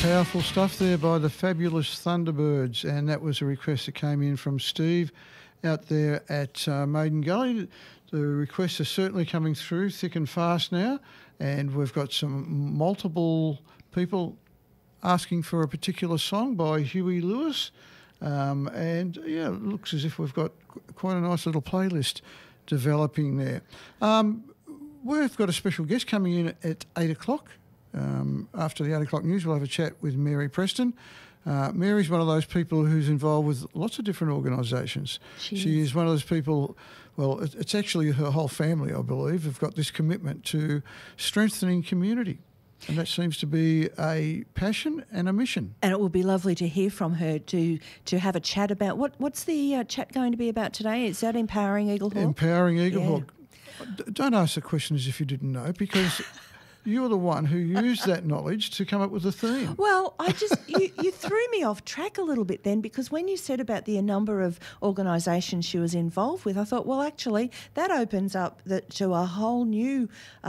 Powerful stuff there by the fabulous Thunderbirds, and that was a request that came in from Steve out there at Maiden Gully. The requests are certainly coming through thick and fast now, and we've got some multiple people asking for a particular song by Huey Lewis, and yeah, it looks as if we've got quite a nice little playlist developing there. We've got a special guest coming in at 8 o'clock. After the 8 o'clock news, we'll have a chat with Mary Preston. Mary's one of those people who's involved with lots of different organisations. She is one of those people, well, it's actually her whole family, I believe, have got this commitment to strengthening community. And that seems to be a passion and a mission. And it will be lovely to hear from her, to have a chat about what's the chat going to be about today? Is that Empowering Eaglehawk? Empowering Eaglehawk. Yeah. Don't ask the question as if you didn't know, because you're the one who used that knowledge to come up with the theme. Well, you threw me off track a little bit then, because when you said about the number of organisations she was involved with, I thought, well, actually, that opens up to a whole new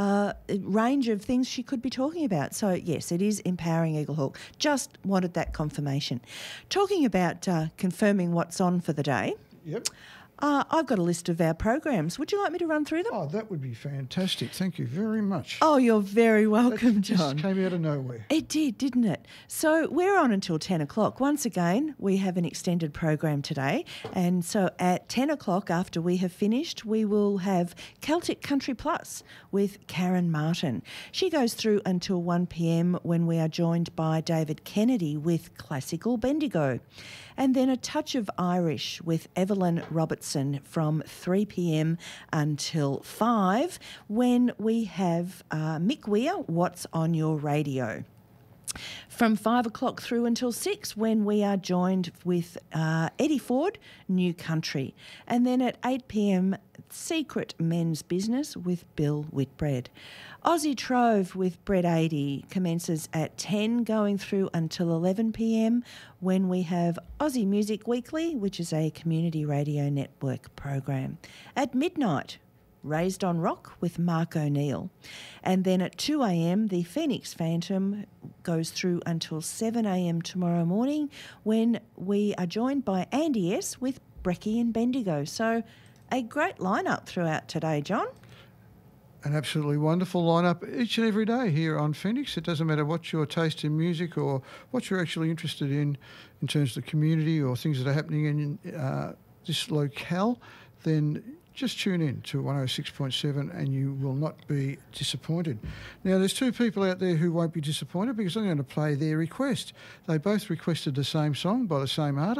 range of things she could be talking about. So, yes, it is Empowering Eaglehawk. Just wanted that confirmation. Talking about confirming what's on for the day. Yep. I've got a list of our programs. Would you like me to run through them? Oh, that would be fantastic. Thank you very much. Oh, you're very welcome, John. It just came out of nowhere. It did, didn't it? So we're on until 10 o'clock. Once again, we have an extended program today. And so at 10 o'clock, after we have finished, we will have Celtic Country Plus with Karen Martin. She goes through until 1 p.m. when we are joined by David Kennedy with Classical Bendigo. And then a touch of Irish with Evelyn Robertson from 3 p.m. until 5, when we have Mick Weir, What's on Your Radio. From 5 o'clock through until 6, when we are joined with Eddie Ford, New Country. And then at 8 p.m, Secret Men's Business with Bill Whitbread. Aussie Trove with Brett 80 commences at 10, going through until 11 p.m, when we have Aussie Music Weekly, which is a community radio network program. At midnight, Raised on Rock with Mark O'Neill. And then at 2 a.m, the Phoenix Phantom goes through until 7 a.m. tomorrow morning, when we are joined by Andy S. with Brekkie and Bendigo. So a great lineup throughout today, John. An absolutely wonderful lineup each and every day here on Phoenix. It doesn't matter what your taste in music or what you're actually interested in terms of the community or things that are happening in this locale, then just tune in to 106.7 and you will not be disappointed. Now, there's two people out there who won't be disappointed, because I'm going to play their request. They both requested the same song by the same artist.